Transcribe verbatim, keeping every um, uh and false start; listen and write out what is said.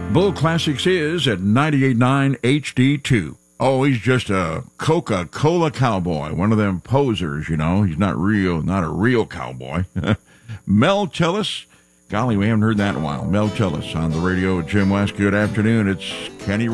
Bull Classics is at ninety-eight point nine H D two. Oh, he's just a Coca-Cola cowboy, one of them posers, you know. He's not real, not a real cowboy. Mel Tillis. Golly, we haven't heard that in a while. Mel Tillis on the radio with Jim West. Good afternoon. It's Kenny